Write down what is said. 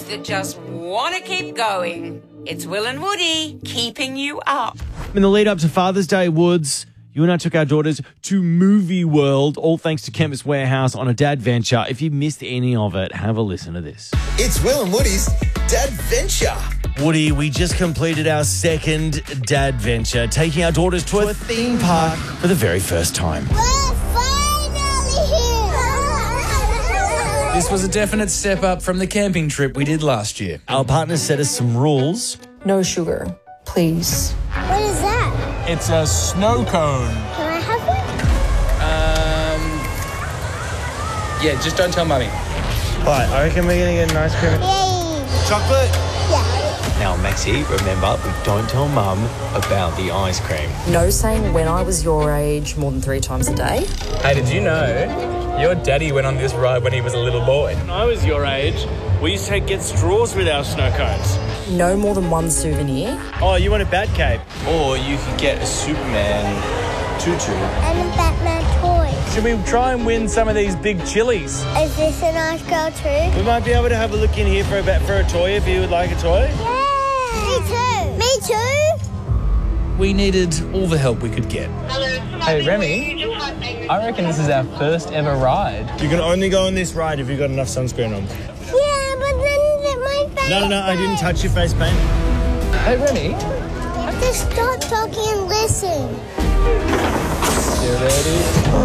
kids that just want to keep going. It's Will and Woody keeping you up. In the lead up to Father's Day, Woods, you and I took our daughters to Movie World, all thanks to Chemist Warehouse on a dad venture. If you missed any of it, have a listen to this. It's Will and Woody's Dad Venture. Woody, we just completed our second dad venture, taking our daughters to a theme park for the very first time. We're finally here! This was a definite step up from the camping trip we did last year. Our partners set us some rules. No sugar, please. What is that? It's a snow cone. Can I have one? Yeah, just don't tell Mummy. Right, I reckon we're going to get an ice cream. Yay! Chocolate? Yeah. Now, Maxie, remember, we don't tell Mum about the ice cream. No saying when I was your age more than 3 times a day. Hey, did you know your daddy went on this ride when he was a little boy? When I was your age, we used to get straws with our snow cones. No more than 1 souvenir. Oh, you want a bat cape? Or you could get a Superman tutu. And a Batman toy. Should we try and win some of these big chilies? Is this a nice girl too? We might be able to have a look in here for a toy if you would like a toy. Yeah! Me too! Me too! We needed all the help we could get. Hey, Remy, I reckon this is our first ever ride. You can only go on this ride if you've got enough sunscreen on. Yeah, but then my face. No, I didn't touch your face paint. Hey, Remy. Just stop talking and listen. You ready?